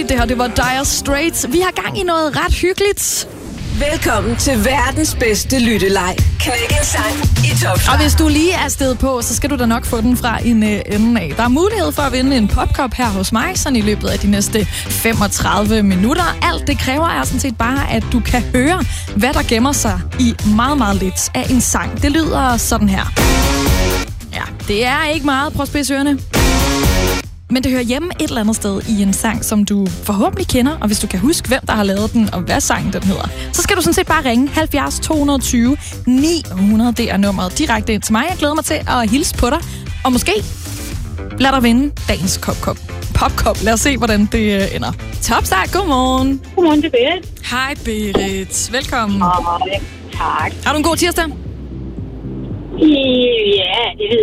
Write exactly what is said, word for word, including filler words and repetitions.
Det her, det var Dire Straits. Vi har gang i noget ret hyggeligt. Velkommen til verdens bedste lytteleg. Knæk en sang i Top. Og hvis du lige er afsted på, så skal du da nok få den fra en uh, ende af. Der er mulighed for at vinde en popkop her hos mig, sådan i løbet af de næste femogtredive minutter. Alt det kræver er sådan set bare, at du kan høre, hvad der gemmer sig i meget, meget lidt af en sang. Det lyder sådan her. Ja, det er ikke meget. Prøv at spidse ørerne. Men det hører hjemme et eller andet sted i en sang, som du forhåbentlig kender. Og hvis du kan huske, hvem der har lavet den, og hvad sangen den hedder, så skal du sådan set bare ringe halvfjerds to tyve ni hundrede. Det er nummeret direkte ind til mig. Jeg glæder mig til at hilse på dig. Og måske lad dig vinde dagens kop-kop. Popkop. Lad os se, hvordan det ender. Topstart. Godmorgen. Godmorgen, det er Berit. Hej Berit. Velkommen. Hej. Tak. Har du en god tirsdag? Ja, det ved